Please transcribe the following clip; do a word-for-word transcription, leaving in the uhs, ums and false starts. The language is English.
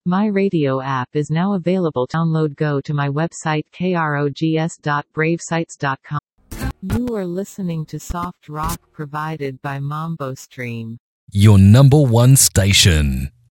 My radio app is now available. Download. Go to my website krogs dot brave sites dot com. You are listening to soft rock provided by Mambo Stream. Your number one station.